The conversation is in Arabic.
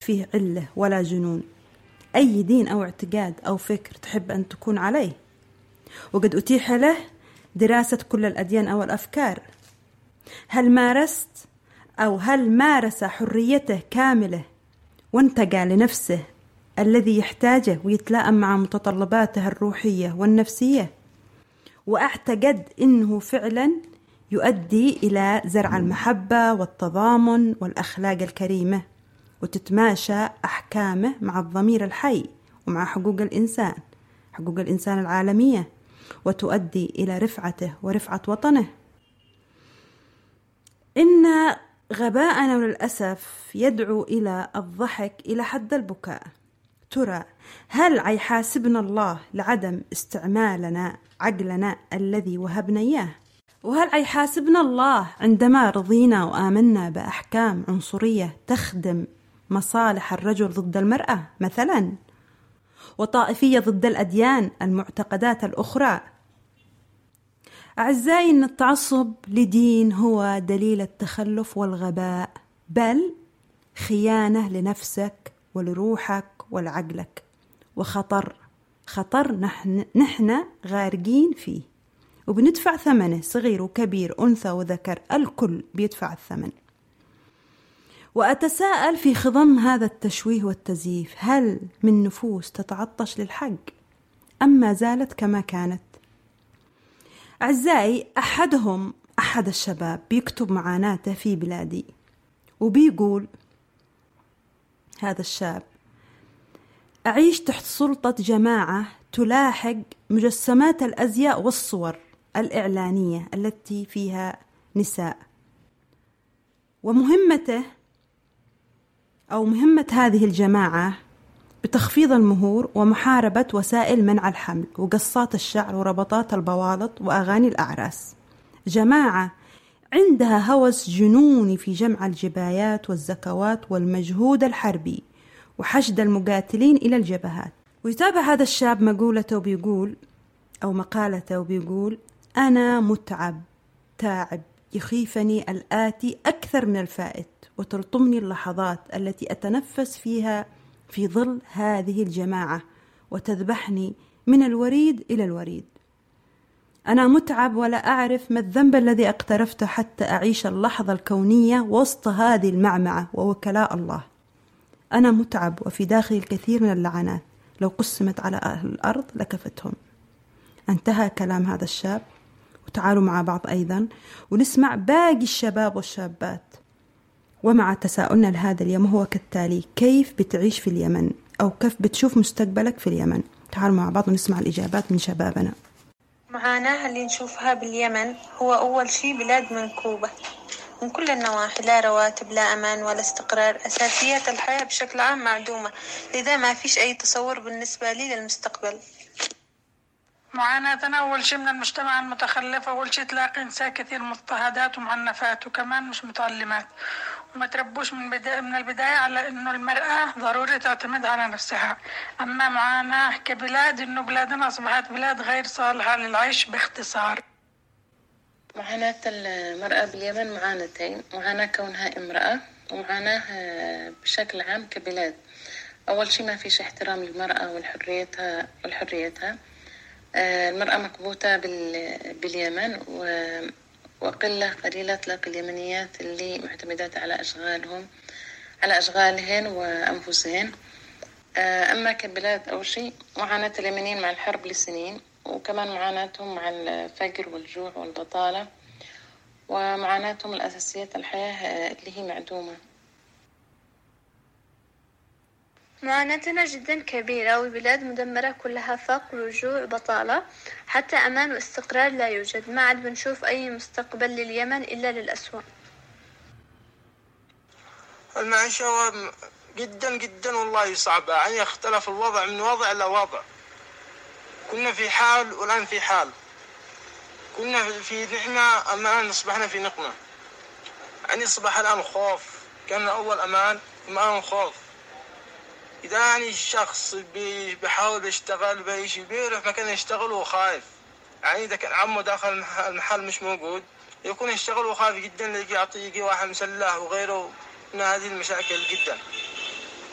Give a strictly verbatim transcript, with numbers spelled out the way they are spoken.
فيه علة ولا جنون. أي دين أو اعتقاد أو فكر تحب أن تكون عليه، وقد أتيح له دراسة كل الأديان أو الأفكار. هل مارست أو هل مارس حريته كاملة وانتقى لنفسه الذي يحتاجه ويتلائم مع متطلباته الروحية والنفسية، واعتقد أنه فعلا يؤدي إلى زرع المحبة والتضامن والأخلاق الكريمة، وتتماشى أحكامه مع الضمير الحي ومع حقوق الإنسان، حقوق الإنسان العالمية، وتؤدي إلى رفعته ورفعة وطنه. إن غباءنا للأسف يدعو إلى الضحك إلى حد البكاء. ترى هل عيحاسبنا الله لعدم استعمالنا عقلنا الذي وهبنا إياه؟ وهل عيحاسبنا الله عندما رضينا وآمنا بأحكام عنصرية تخدم مصالح الرجل ضد المرأة مثلا، وطائفية ضد الأديان المعتقدات الأخرى؟ أعزائي، أن التعصب لدين هو دليل التخلف والغباء، بل خيانة لنفسك ولروحك ولعقلك، وخطر خطر نحن, نحن غارقين فيه، وبندفع ثمنه، صغير وكبير، أنثى وذكر، الكل بيدفع الثمن. وأتساءل في خضم هذا التشويه والتزييف، هل من نفوس تتعطش للحق أم ما زالت كما كانت؟ أعزائي، أحدهم أحد الشباب بيكتب معاناته في بلادي، وبيقول هذا الشاب: أعيش تحت سلطة جماعة تلاحق مجسمات الأزياء والصور الإعلانية التي فيها نساء، ومهمته أو مهمة هذه الجماعة بتخفيض المهور ومحاربة وسائل منع الحمل وقصات الشعر وربطات البوالط وأغاني الأعراس. جماعة عندها هوس جنوني في جمع الجبايات والزكوات والمجهود الحربي وحشد المقاتلين إلى الجبهات. ويتابع هذا الشاب مقولته وبيقول أو مقالته وبيقول: أنا متعب تاعب، يخيفني الآتي أكثر من الفائت، وتلطمني اللحظات التي أتنفس فيها في ظل هذه الجماعة، وتذبحني من الوريد إلى الوريد. أنا متعب ولا أعرف ما الذنب الذي اقترفته حتى أعيش اللحظة الكونية وسط هذه المعمعة ووكلاء الله. أنا متعب وفي داخلي الكثير من اللعنات، لو قسمت على أهل الأرض لكفتهم. انتهى كلام هذا الشاب. وتعالوا مع بعض أيضا ونسمع باقي الشباب والشابات. ومع تساؤلنا لهذا اليوم هو كالتالي: كيف بتعيش في اليمن؟ أو كيف بتشوف مستقبلك في اليمن؟ تعالوا مع بعض ونسمع الإجابات من شبابنا. معاناة اللي نشوفها باليمن هو أول شيء بلاد منكوبة من كل النواحي، لا رواتب، لا أمان ولا استقرار، أساسيات الحياة بشكل عام معدومة، لذا ما فيش أي تصور بالنسبة لي للمستقبل. معاناتنا أول شيء من المجتمع المتخلف، أول شيء تلاقي نساء كثير مضطهدات ومعنفات، وكمان مش متعلمات، وما تربوش من, بداية من البداية على إنه المرأة ضروري تعتمد على نفسها. أما معاناة كبلاد، إنه بلادنا أصبحت بلاد غير صالحة للعيش باختصار. معاناة المرأة باليمن معاناتين: معاناة كونها امرأة، ومعاناة بشكل عام كبلاد. أول شيء ما فيش احترام للمرأة والحريتها والحريتها. المرأة مكبوتة باليمن، وقلة قليلة تلاقي اليمنيات اللي معتمدات على أشغالهم على أشغالهن وأنفسهن. أما كبلاد، أول شيء معاناة اليمنيين مع الحرب لسنين، وكمان معاناتهم مع الفقر والجوع والبطالة، ومعاناتهم الأساسيات الحياة اللي هي معدومة. معاناتنا جدا كبيرة، والبلاد مدمرة كلها فقر وجوع وبطالة، حتى أمان واستقرار لا يوجد. ما عاد بنشوف أي مستقبل لليمن إلا للأسوأ. المعيشة جدا جدا والله صعبة، يعني اختلف الوضع من وضع لوضع. كنا في حال والآن في حال، كنا في نعمة الآن أصبحنا في نقمة. يعني أصبح الآن خوف، كان أول أمان الآن خوف. إذا يعني الشخص بيحاول يشتغل بيشي بيروح مكان يشتغل وخايف، يعني إذا كان عمه داخل المحل مش موجود يكون يشتغل وخايف جدا، يجي يعطي يجي واحد مسلح وغيره. من هذه المشاكل جدا.